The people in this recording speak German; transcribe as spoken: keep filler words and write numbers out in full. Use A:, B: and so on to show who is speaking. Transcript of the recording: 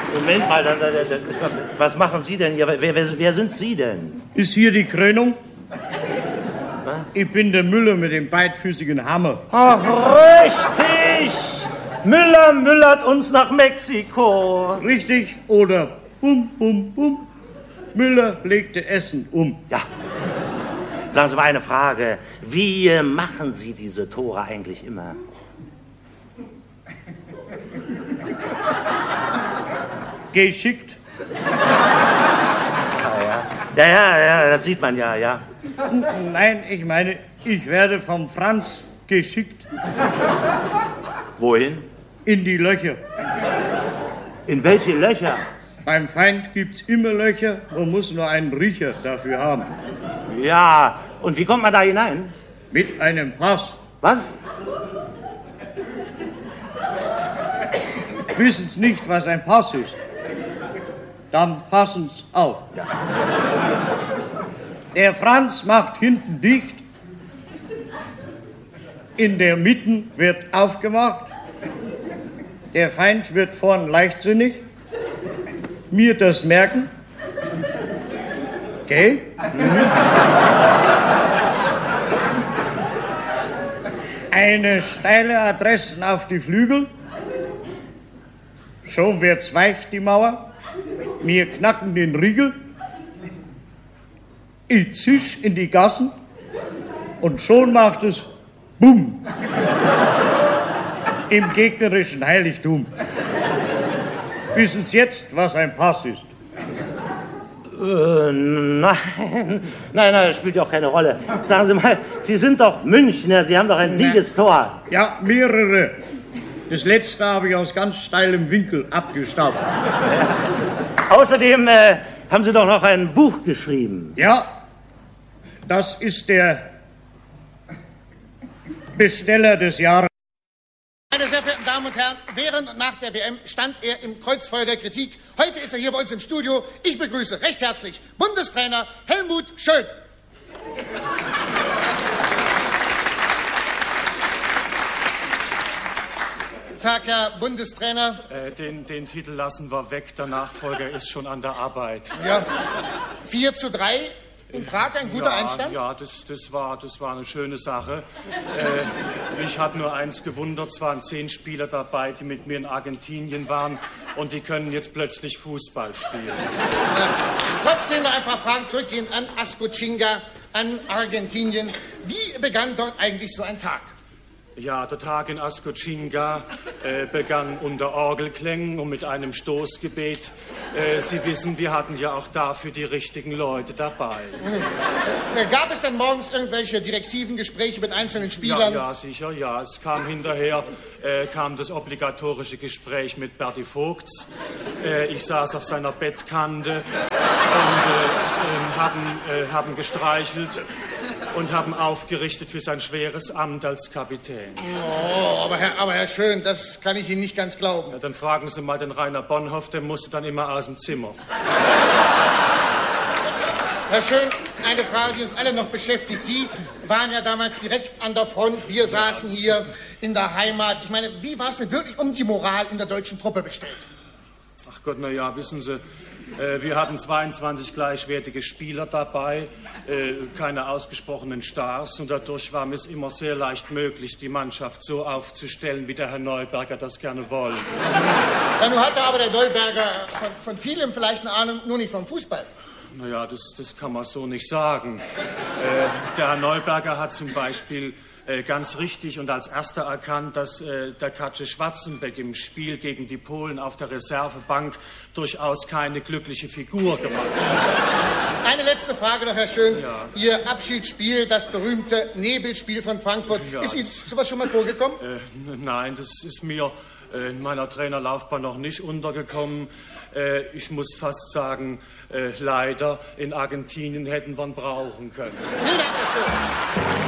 A: Moment mal, da, da, da, was machen Sie denn hier? Wer, wer, wer sind Sie denn?
B: Ist hier die Krönung? Was? Ich bin der Müller mit dem beidfüßigen Hammer.
A: Ach, richtig! Müller müllert uns nach Mexiko.
B: Richtig, oder bum, bum, bum. Müller legte Essen um.
A: Ja. Sagen Sie mal eine Frage. Wie machen Sie diese Tore eigentlich immer?
B: Geschickt.
A: Ja, ja. Ja, ja, ja, das sieht man ja, ja.
B: Nein, ich meine, ich werde vom Franz geschickt.
A: Wohin?
B: In die Löcher.
A: In welche Löcher?
B: Beim Feind gibt's immer Löcher, man muss nur einen Riecher dafür haben.
A: Ja, und wie kommt man da hinein?
B: Mit einem Pass.
A: Was?
B: Wissen's nicht, was ein Pass ist? Dann passen's auf. Ja. Der Franz macht hinten dicht, in der Mitte wird aufgemacht, der Feind wird vorn leichtsinnig, mir das merken, gell? Mhm. Eine steile Adressen auf die Flügel, schon wird's weich, die Mauer. Wir knacken den Riegel, ich zisch in die Gassen und schon macht es Bumm im gegnerischen Heiligtum. Wissen Sie jetzt, was ein Pass ist?
A: Äh, nein, nein, nein, das spielt ja auch keine Rolle. Sagen Sie mal, Sie sind doch Münchner, Sie haben doch ein Siegestor.
B: Ja, mehrere. Das letzte habe ich aus ganz steilem Winkel abgestaubt.
A: Außerdem äh, haben Sie doch noch ein Buch geschrieben.
B: Ja, das ist der Besteller des Jahres.
C: Meine sehr verehrten Damen und Herren, während und nach der W M stand er im Kreuzfeuer der Kritik. Heute ist er hier bei uns im Studio. Ich begrüße recht herzlich Bundestrainer Helmut Schön. Tag, Herr Bundestrainer.
D: Äh, den, den Titel lassen wir weg. Der Nachfolger ist schon an der Arbeit.
C: Ja. vier zu drei in Prag, ein guter
D: ja,
C: Einstand?
D: Ja, das, das, war, das war eine schöne Sache. Äh, mich hat nur eins gewundert, es waren zehn Spieler dabei, die mit mir in Argentinien waren und die können jetzt plötzlich Fußball spielen.
C: Ja. Trotzdem noch ein paar Fragen zurückgehend an Ascochinga, an Argentinien. Wie begann dort eigentlich so ein Tag?
D: Ja, der Tag in Ascochinga äh, begann unter Orgelklängen und mit einem Stoßgebet. Äh, Sie wissen, wir hatten ja auch dafür die richtigen Leute dabei.
C: Äh, gab es denn morgens irgendwelche direktiven Gespräche mit einzelnen Spielern?
D: Ja, ja, sicher, ja. Es kam hinterher, äh, kam das obligatorische Gespräch mit Berti Vogts. Äh, ich saß auf seiner Bettkante und äh, äh, haben, äh, haben gestreichelt und haben aufgerichtet für sein schweres Amt als Kapitän.
C: Oh, aber Herr, aber Herr Schön, das kann ich Ihnen nicht ganz glauben.
D: Ja, dann fragen Sie mal den Rainer Bonhoff, der musste dann immer aus dem Zimmer.
C: Herr Schön, eine Frage, die uns alle noch beschäftigt. Sie waren ja damals direkt an der Front, wir saßen hier in der Heimat. Ich meine, wie war es denn wirklich um die Moral in der deutschen Truppe bestellt?
D: Ach Gott, na ja, wissen Sie, äh, wir hatten zweiundzwanzig gleichwertige Spieler dabei, äh, keine ausgesprochenen Stars, und dadurch war es immer sehr leicht möglich, die Mannschaft so aufzustellen, wie der Herr Neuberger das gerne wollte.
C: Ja, nun hatte aber der Neuberger von, von vielem vielleicht eine Ahnung, nur nicht vom Fußball.
D: Naja, das, das kann man so nicht sagen. Äh, der Herr Neuberger hat zum Beispiel äh, ganz richtig und als erster erkannt, dass äh, der Katsche Schwarzenbeck im Spiel gegen die Polen auf der Reservebank durchaus keine glückliche Figur gemacht hat.
C: Eine letzte Frage noch, Herr Schön.
D: Ja.
C: Ihr Abschiedsspiel, das berühmte Nebelspiel von Frankfurt.
D: Ja.
C: Ist Ihnen sowas schon mal vorgekommen?
D: Äh, nein, das ist mir äh, in meiner Trainerlaufbahn noch nicht untergekommen. Äh, ich muss fast sagen, äh, leider, in Argentinien hätten wir ihn brauchen können.
C: Vielen Dank, Herr Schön.